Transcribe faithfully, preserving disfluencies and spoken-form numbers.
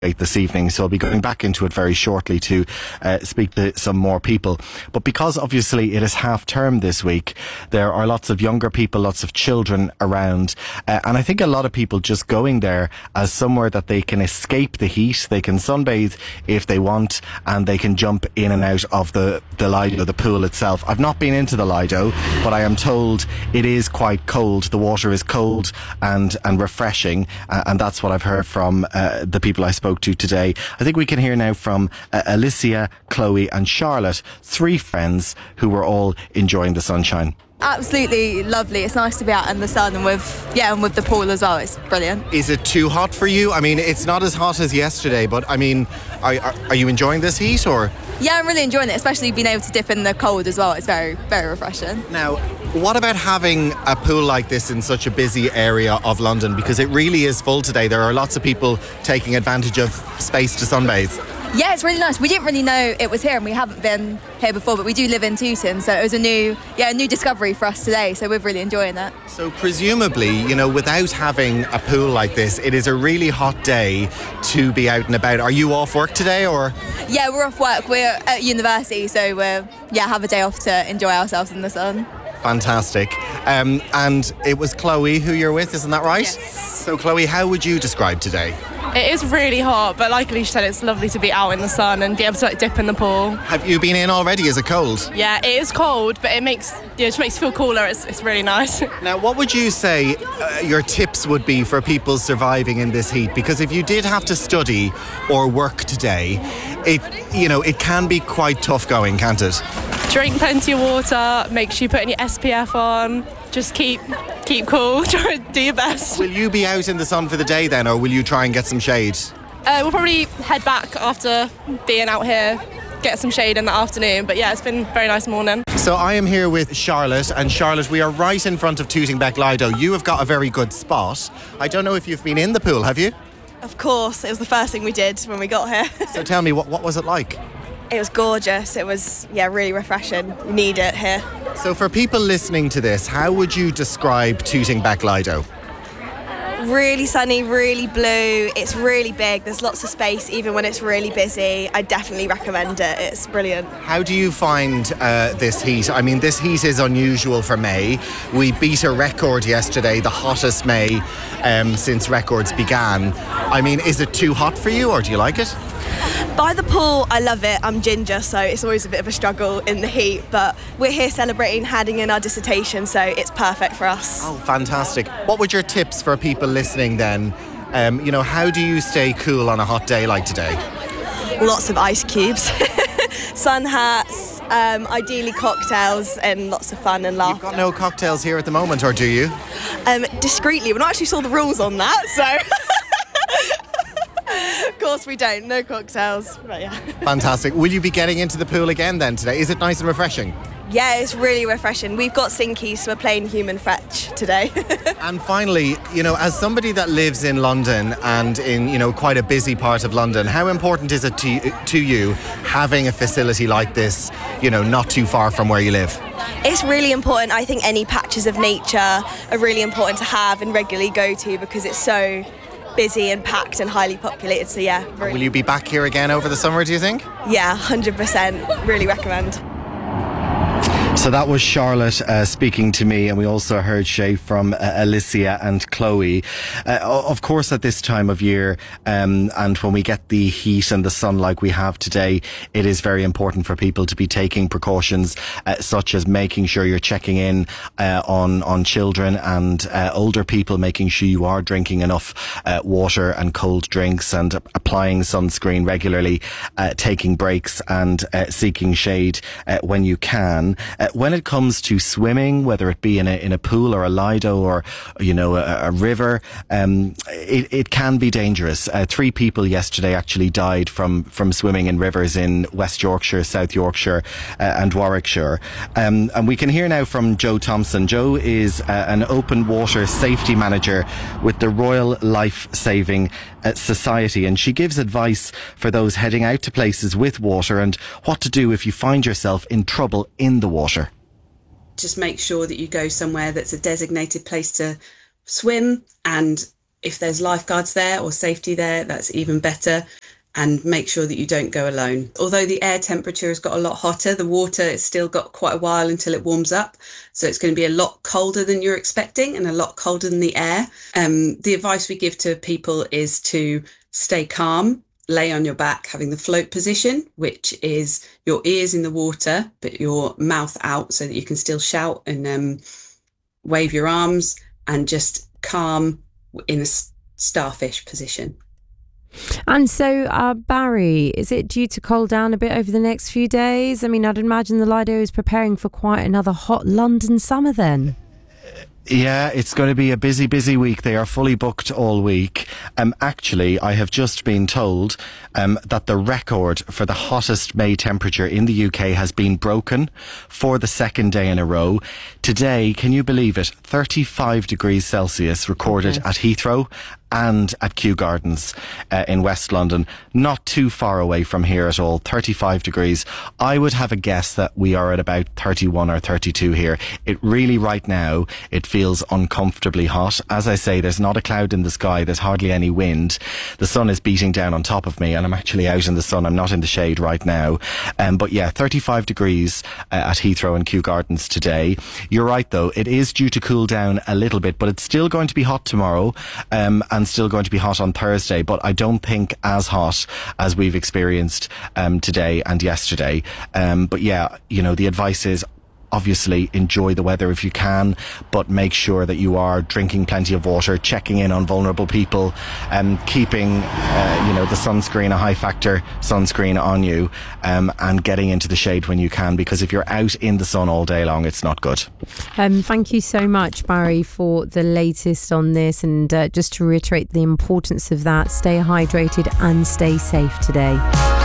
this evening, so I'll be going back into it very shortly to uh, speak to some more people. But because obviously it is half term this week, there are lots of younger people, lots of children around, uh, and I think a lot of people just going there as somewhere that they can escape the heat, they can sunbathe if they want, and they can jump in and out of the, the Lido, the pool itself. I've not been into the Lido, but I am told it is quite cold. The water is cold and, and refreshing, uh, and that's what I've heard from uh, the people I spoke to today. I think we can hear now from uh, Alicia, Chloe and Charlotte, three friends who were all enjoying the sunshine. Absolutely lovely. It's nice to be out in the sun and with yeah and with the pool as well. It's brilliant. Is it too hot for you? I mean, it's not as hot as yesterday, but I mean, are, are, are you enjoying this heat or? Yeah, I'm really enjoying it, especially being able to dip in the cold as well. It's very, very refreshing. Now, what about having a pool like this in such a busy area of London? Because it really is full today. There are lots of people taking advantage of space to sunbathe. Yeah, it's really nice. We didn't really know it was here, and we haven't been here before, but we do live in Tooting, so it was a new, yeah, a new discovery for us today. So we're really enjoying that. So presumably, you know, without having a pool like this, it is a really hot day to be out and about. Are you off work today, or? Yeah, we're off work. We're at university, so we're yeah have a day off to enjoy ourselves in the sun. Fantastic. Um, and it was Chloe who you're with, isn't that right? Yes. So Chloe, how would you describe today? It is really hot, but like Alicia said, it's lovely to be out in the sun and be able to like dip in the pool. Have you been in already? Is it cold? Yeah, it is cold, but it makes yeah, it just makes you feel cooler. It's, it's really nice. Now, what would you say uh, your tips would be for people surviving in this heat? Because if you did have to study or work today, it you know it can be quite tough going, can't it? Drink plenty of water. Make sure you put your S P F on. Just keep keep cool. Try to do your best. Will you be out in the sun for the day then, or will you try and get some shade? Uh, we'll probably head back after being out here, get some shade in the afternoon. But yeah, it's been a very nice morning. So I am here with Charlotte, and Charlotte, we are right in front of Tooting Bec Lido. You have got a very good spot. I don't know if you've been in the pool, have you? Of course, it was the first thing we did when we got here. So tell me, what, what was it like? It was gorgeous. It was, yeah, really refreshing. We need it here. So for people listening to this, how would you describe Tooting Bec Lido? Really sunny, really blue. It's really big. There's lots of space even when it's really busy. I definitely recommend it. It's brilliant. How do you find uh, this heat? I mean, this heat is unusual for May. We beat a record yesterday, the hottest May um, since records began. I mean, is it too hot for you, or do you like it? By the pool, I love it. I'm ginger, so it's always a bit of a struggle in the heat, but we're here celebrating handing in our dissertation, so it's perfect for us. Oh, fantastic. What would your tips for people listening then? Um, you know, how do you stay cool on a hot day like today? Lots of ice cubes, sun hats, um, ideally cocktails, and lots of fun and laughter. You've got no cocktails here at the moment, or do you? Um, discreetly. We're not actually saw the rules on that, so... Of course we don't, no cocktails, but yeah. Fantastic. Will you be getting into the pool again then today? Is it nice and refreshing? Yeah, it's really refreshing. We've got sinkies, so we're playing human fetch today. And finally, you know, as somebody that lives in London and in, you know, quite a busy part of London, how important is it to, to you having a facility like this, you know, not too far from where you live? It's really important. I think any patches of nature are really important to have and regularly go to because it's so busy and packed and highly populated, so yeah. Really. Will you be back here again over the summer, do you think? Yeah, one hundred percent. Really recommend. So that was Charlotte uh, speaking to me, and we also heard Shay from uh, Alicia and Chloe. Uh, of course, at this time of year, um, and when we get the heat and the sun like we have today, it is very important for people to be taking precautions, uh, such as making sure you're checking in uh, on on children and uh, older people, making sure you are drinking enough uh, water and cold drinks, and applying sunscreen regularly, uh, taking breaks, and uh, seeking shade uh, when you can. Uh, when it comes to swimming, whether it be in a in a pool or a lido or, you know, a, a river, um, it, it can be dangerous. Uh, three people yesterday actually died from, from swimming in rivers in West Yorkshire, South Yorkshire uh, and Warwickshire. Um, and we can hear now from Joe Thompson. Joe is uh, an open water safety manager with the Royal Life Saving uh, Society, and she gives advice for those heading out to places with water and what to do if you find yourself in trouble in the water. Just make sure that you go somewhere that's a designated place to swim and If there's lifeguards there or safety there, that's even better. And make sure that you don't go alone. Although the air temperature has got a lot hotter, the water has still got quite a while until it warms up. So it's going to be a lot colder than you're expecting and a lot colder than the air. Um, the advice we give to people is to stay calm, lay on your back, having the float position, which is your ears in the water, but your mouth out so that you can still shout and um, wave your arms, and just calm in a starfish position. And so, uh, Barry, is it due to cool down a bit over the next few days? I mean, I'd imagine the Lido is preparing for quite another hot London summer then. Yeah, it's going to be a busy, busy week. They are fully booked all week. Um, actually, I have just been told um, that the record for the hottest May temperature in the U K has been broken for the second day in a row. Today, can you believe it? thirty-five degrees Celsius recorded okay. at Heathrow and at Kew Gardens uh, in West London. Not too far away from here at all, thirty-five degrees. I would have a guess that we are at about thirty-one or thirty-two here. It really, right now, it feels uncomfortably hot. As I say, there's not a cloud in the sky, there's hardly any wind. The sun is beating down on top of me, and I'm actually out in the sun. I'm not in the shade right now. Um, but yeah, thirty-five degrees uh, at Heathrow and Kew Gardens today. You're right, though, it is due to cool down a little bit, but it's still going to be hot tomorrow, um, and still going to be hot on Thursday, but I don't think as hot as we've experienced um, today and yesterday. Um, but yeah, you know, the advice is obviously enjoy the weather if you can, but make sure that you are drinking plenty of water, checking in on vulnerable people, and um, keeping uh, you know, the sunscreen, a high factor sunscreen on you, um, and getting into the shade when you can, because if you're out in the sun all day long, it's not good. Um, thank you so much, Barry, for the latest on this, and uh, just to reiterate the importance of that, stay hydrated and stay safe today.